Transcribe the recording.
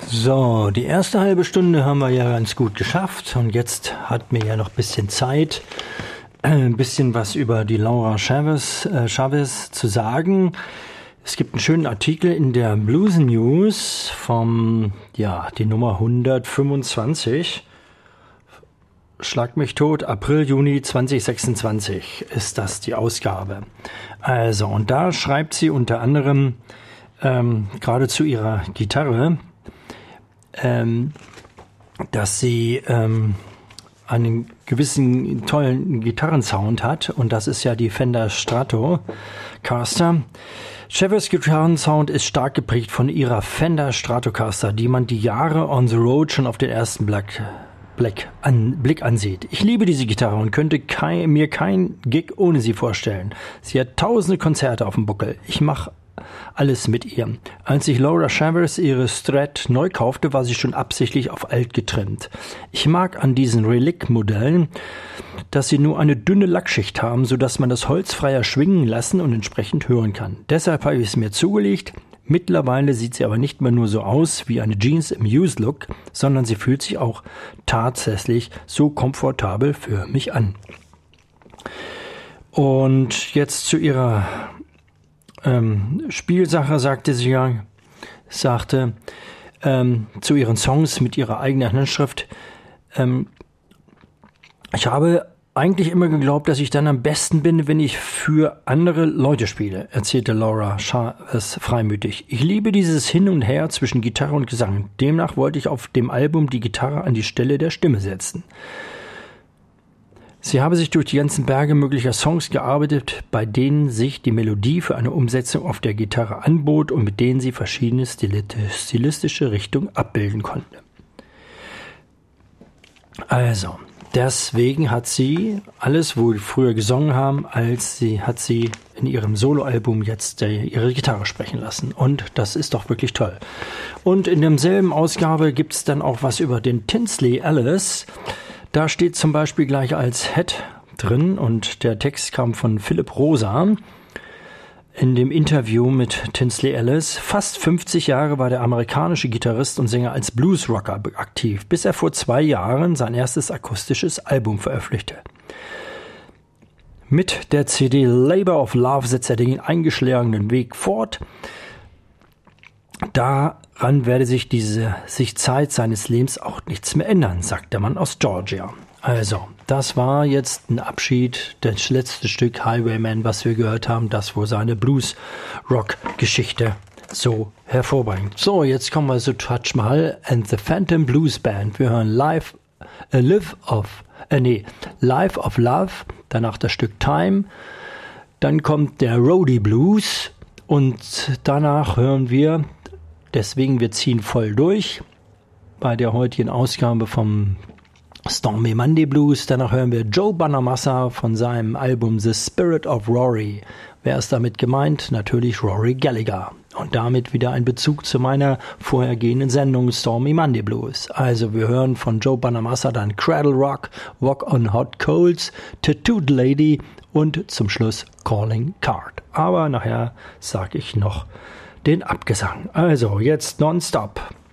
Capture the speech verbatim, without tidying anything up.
So, die erste halbe Stunde haben wir ja ganz gut geschafft und jetzt hat mir ja noch ein bisschen Zeit, ein bisschen was über die Laura Chavez, äh, Chavez zu sagen. Es gibt einen schönen Artikel in der Blues News vom, ja, die Nummer hundertfünfundzwanzig. Schlag mich tot, April, Juni zweitausendsechsundzwanzig ist das die Ausgabe. Also, und da schreibt sie unter anderem ähm, gerade zu ihrer Gitarre, ähm, dass sie ähm, einen gewissen tollen Gitarrensound hat, und das ist ja die Fender Stratocaster. Chavez Gitarrensound ist stark geprägt von ihrer Fender Stratocaster, die man die Jahre on the road schon auf den ersten Blick, Blick, an, Blick ansieht. Ich liebe diese Gitarre und könnte kein, mir kein Gig ohne sie vorstellen. Sie hat tausende Konzerte auf dem Buckel. Ich mache alles mit ihr. Als ich Laura Chavez ihre Strat neu kaufte, war sie schon absichtlich auf alt getrimmt. Ich mag an diesen Relic-Modellen, dass sie nur eine dünne Lackschicht haben, sodass man das Holz freier schwingen lassen und entsprechend hören kann. Deshalb habe ich es mir zugelegt. Mittlerweile sieht sie aber nicht mehr nur so aus wie eine Jeans im Used Look, sondern sie fühlt sich auch tatsächlich so komfortabel für mich an. Und jetzt zu ihrer Ähm, Spielsache sagte sie ja, sagte ähm, zu ihren Songs mit ihrer eigenen Handschrift, ähm, ich habe eigentlich immer geglaubt, dass ich dann am besten bin, wenn ich für andere Leute spiele, erzählte Laura Chavez freimütig. Ich liebe dieses Hin und Her zwischen Gitarre und Gesang. Demnach wollte ich auf dem Album die Gitarre an die Stelle der Stimme setzen. Sie habe sich durch die ganzen Berge möglicher Songs gearbeitet, bei denen sich die Melodie für eine Umsetzung auf der Gitarre anbot und mit denen sie verschiedene stilistische Richtungen abbilden konnte. Also, deswegen hat sie alles, wo wir früher gesungen haben, als sie hat sie in ihrem Soloalbum jetzt äh, ihre Gitarre sprechen lassen. Und das ist doch wirklich toll. Und in derselben Ausgabe gibt es dann auch was über den Tinsley Ellis. Da steht zum Beispiel gleich als Head drin, und der Text kam von Philipp Rosa in dem Interview mit Tinsley Ellis. Fast fünfzig Jahre war der amerikanische Gitarrist und Sänger als Bluesrocker aktiv, bis er vor zwei Jahren sein erstes akustisches Album veröffentlichte. Mit der C D Labor of Love setzt er den eingeschlagenen Weg fort. Daran werde sich diese sich Zeit seines Lebens auch nichts mehr ändern, sagt der Mann aus Georgia. Also, das war jetzt ein Abschied, das letzte Stück Highwayman, was wir gehört haben, das wo seine Blues-Rock-Geschichte so hervorbringt. So, jetzt kommen wir zu Taj Mahal and the Phantom Blues Band. Wir hören Live, äh, Live of, äh, nee, Life of Love, danach das Stück Time, dann kommt der Roadie Blues und danach hören wir, deswegen wir ziehen voll durch bei der heutigen Ausgabe vom Stormy Monday Blues. Danach hören wir Joe Bonamassa von seinem Album The Spirit of Rory. Wer ist damit gemeint? Natürlich Rory Gallagher. Und damit wieder ein Bezug zu meiner vorhergehenden Sendung Stormy Monday Blues. Also wir hören von Joe Bonamassa dann Cradle Rock, Walk on Hot Coals, Tattooed Lady und zum Schluss Calling Card. Aber nachher sage ich noch den Abgesang. Also jetzt nonstop.